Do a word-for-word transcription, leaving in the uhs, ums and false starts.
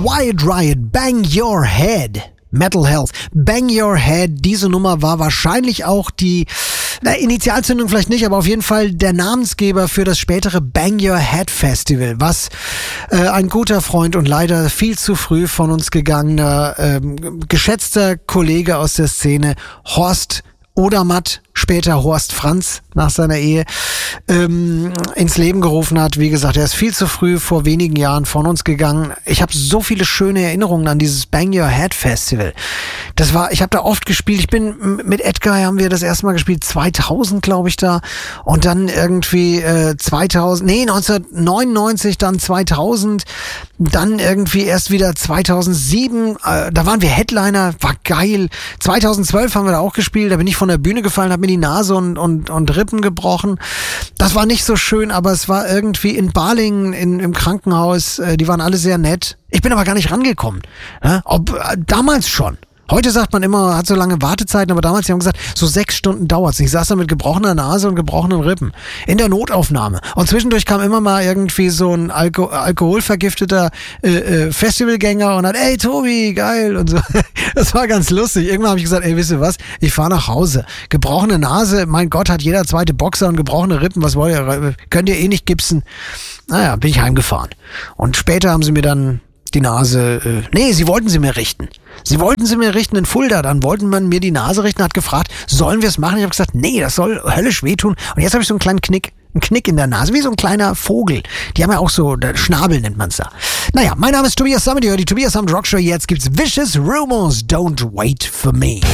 Quiet Riot, Bang Your Head. Metal Health, Bang Your Head. Diese Nummer war wahrscheinlich auch die, na, Initialzündung vielleicht nicht, aber auf jeden Fall der Namensgeber für das spätere Bang Your Head Festival, was äh, ein guter Freund und leider viel zu früh von uns gegangener, ähm, geschätzter Kollege aus der Szene, Horst Odermatt, später Horst Franz nach seiner Ehe, ähm, ins Leben gerufen hat. Wie gesagt, er ist viel zu früh vor wenigen Jahren von uns gegangen. Ich habe so viele schöne Erinnerungen an dieses Bang Your Head Festival. Das war, ich habe da oft gespielt. Ich bin mit Edgar, haben wir das erste Mal gespielt, zweitausend glaube ich da. Und dann irgendwie äh, zweitausend, nee, neunzehnhundertneunundneunzig, dann zweitausend, dann irgendwie erst wieder zweitausendsieben. Äh, da waren wir Headliner, war geil. zweitausendzwölf haben wir da auch gespielt. Da bin ich von der Bühne gefallen, habe mir die Nase und, und, und Rippen gebrochen. Das war nicht so schön, aber es war irgendwie in Balingen in, im Krankenhaus. Äh, die waren alle sehr nett. Ich bin aber gar nicht rangekommen. Ja? Ob, äh, damals schon. Heute sagt man immer, hat so lange Wartezeiten, aber damals, die haben gesagt, so sechs Stunden dauert's. Ich saß da mit gebrochener Nase und gebrochenen Rippen. In der Notaufnahme. Und zwischendurch kam immer mal irgendwie so ein Alko- alkoholvergifteter äh, äh, Festivalgänger und hat, ey Tobi, geil und so. Das war ganz lustig. Irgendwann habe ich gesagt, ey, wisst ihr was? Ich fahre nach Hause. Gebrochene Nase, mein Gott, hat jeder zweite Boxer und gebrochene Rippen. Was wollt ihr? Könnt ihr eh nicht gipsen. Naja, bin ich heimgefahren. Und später haben sie mir dann die Nase, äh, nee, sie wollten sie mir richten. Sie wollten sie mir richten in Fulda, dann wollten man mir die Nase richten, hat gefragt, sollen wir es machen? Ich habe gesagt, nee, das soll höllisch wehtun. Und jetzt habe ich so einen kleinen Knick, einen Knick in der Nase, wie so ein kleiner Vogel. Die haben ja auch so, der Schnabel nennt man es da. Naja, mein Name ist Tobias Sammet, ihr hört die Tobias Sammet Rock Show. Jetzt gibt's Vicious Rumors, Don't Wait For Me.